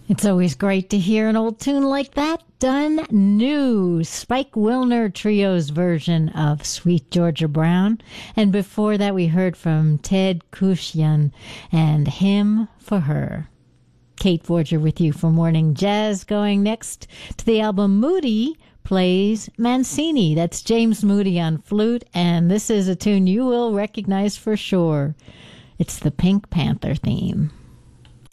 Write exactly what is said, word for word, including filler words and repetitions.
It's always great to hear an old tune like that done new. Spike Wilner Trio's version of Sweet Georgia Brown. And before that, we heard from Ted Kushian and Hymn for Her. Kate Forger with you for Morning Jazz, going next to the album Moody Plays Mancini. That's James Moody on flute, and this is a tune you will recognize for sure. It's the Pink Panther theme.